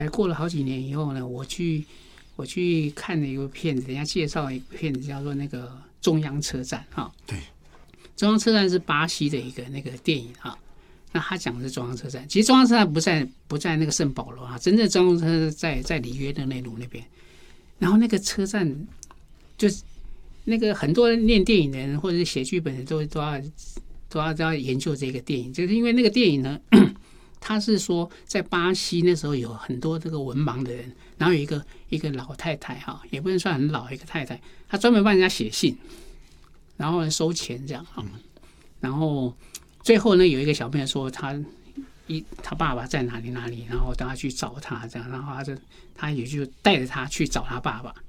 过了好几年以后呢，我去看了一个片子，人家介绍一个片子叫做那个中央车站哈。 对， 中央车站是巴西的一个那个电影啊。那他讲的是中央车站，其实中央车站不在那个圣保罗啊，真正中央车站在里约热内卢那边。然后那个车站就是那个很多念电影的人或者是写剧本的都要研究这个电影，就是因为那个电影呢。他是说，在巴西那时候有很多这个文盲的人，然后有一个老太太哈，也不能算很老一个太太，她专门帮人家写信，然后收钱这样哈。然后最后呢，有一个小朋友说他爸爸在哪里，然后让他去找他这样，然后他也就带着他去找他爸爸。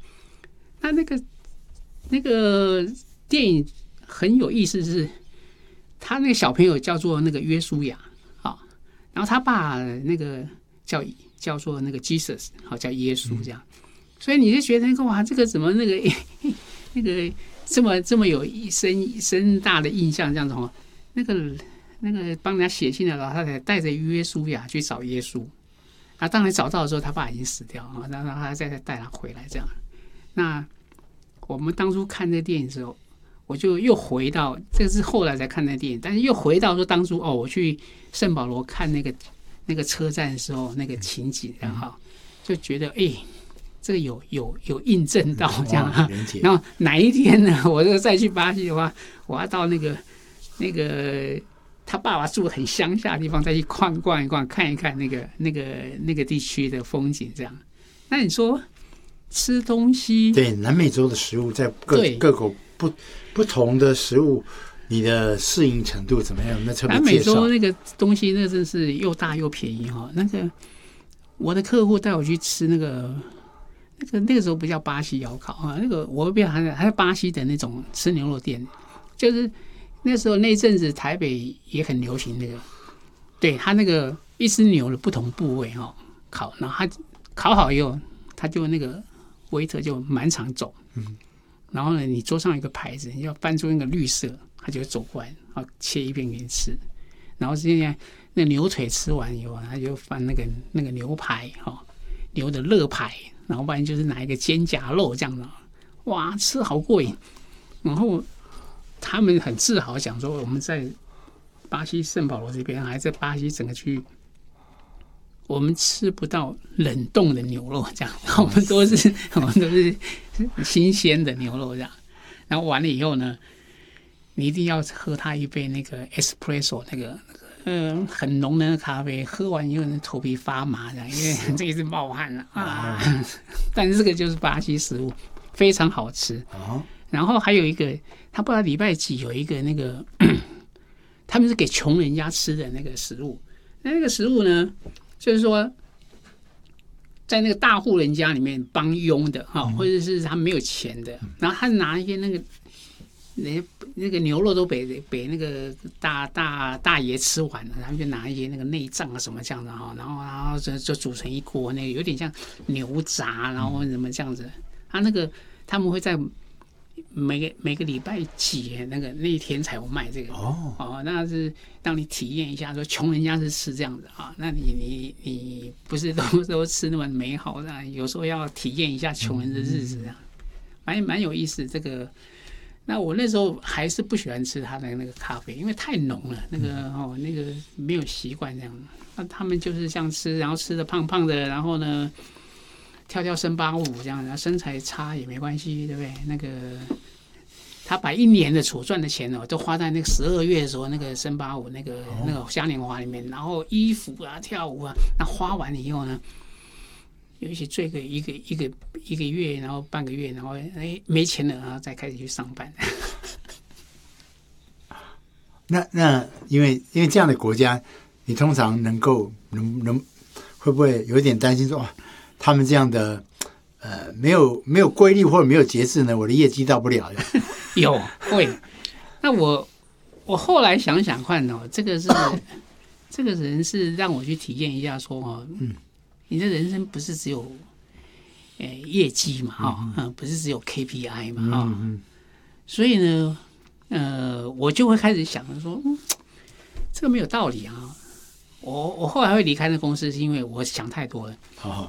那个电影很有意思是，他那个小朋友叫做那个约书亚。然后他爸那个叫做那个 Jesus， 好叫耶稣这样，所以你就觉得哇，这个怎么那个这么有深大的印象这样子哦？那个帮人家写信的老太太带着约书亚去找耶稣，啊，当然找到的时候他爸已经死掉啊，然后他再带他回来这样。那我们当初看这个电影的时候，我就又回到，这是后来才看那电影，但是又回到说当初我去圣保罗看那个车站的时候那个情景，然后就觉得这个有印证到这样哈。然后哪一天呢，我就再去巴西的话，我要到那个他爸爸住很乡下的地方，再去逛一逛，看一看那个地区的风景这样。那你说吃东西， 对南美洲的食物，在各国不同的食物，你的适应程度怎么样？那特别介绍。南美洲那个东西，那真是又大又便宜哈。那个我的客户带我去吃那个时候不叫巴西窑烤啊，那个我不知道还在巴西的那种吃牛肉店，就是那时候那阵子台北也很流行那个，对他那个一只牛的不同部位哈烤，然后他烤好以后，他就那个waiter就满场走，然后呢，你桌上有一个牌子，你要翻出那个绿色，他就会走过来，然后切一片给你吃。然后现在那牛腿吃完以后，他就翻那个牛排哈，牛的肋排，然后不然就是拿一个肩胛肉这样的，哇，吃好过瘾。然后他们很自豪讲说，我们在巴西圣保罗这边，还在巴西整个区域，我们吃不到冷冻的牛肉这样，我们都是新鲜的牛肉这样。然后完了以后呢，你一定要喝它一杯那个 espresso 那个很浓的咖啡，喝完以后头皮发麻这样，因为这一直冒汗了啊。但是这个就是巴西食物，非常好吃。然后还有一个，他不知道礼拜几有一个那个，他们是给穷人家吃的那个食物。那个食物呢，就是说，在那个大户人家里面帮佣的哈，或者是他没有钱的，然后他拿一些那个牛肉都被那个大爷吃完了，他们就拿一些那个内脏啊什么这样的哈，然后就煮成一锅，那个有点像牛杂，然后什么这样子。他们会在每个礼拜几那一天才有卖这个那是让你体验一下，说穷人家是吃这样子啊，那你不是都吃那么美好的，有时候要体验一下穷人的日子啊，蛮有意思这个。那我那时候还是不喜欢吃他的那个咖啡，因为太浓了，那个没有习惯这样。那他们就是这样吃，然后吃的胖胖的，然后呢跳森巴舞这样，然后身材差也没关系，对不对？那个他把一年的所赚的钱都花在那个12月的时候那个森巴舞那个嘉年华里面，然后衣服啊跳舞啊，那花完了以后呢，尤其醉个一个月，然后半个月，然后没钱了，然后再开始去上班。 那因为这样的国家，你通常能会不会有点担心说他们这样的没有规律或者没有节制呢？我的业绩到不了的。 有会。那我后来想想看这个人是让我去体验一下说你的人生不是只有业绩嘛不是只有 KPI 嘛所以呢我就会开始想说这个没有道理啊。我后来会离开那公司是因为我想太多了